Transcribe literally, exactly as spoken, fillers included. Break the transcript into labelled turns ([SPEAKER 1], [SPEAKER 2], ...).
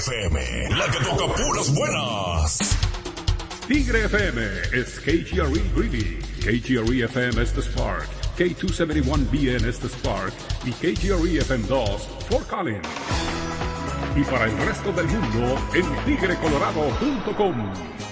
[SPEAKER 1] F M, la que toca puras buenas.
[SPEAKER 2] Tigre F M es K G R E Greeley, K G R E F M es The Spark, K doscientos setenta y uno B N es The Spark y K G R E F M dos Fort Collins. Y para el resto del mundo en tigre colorado punto com.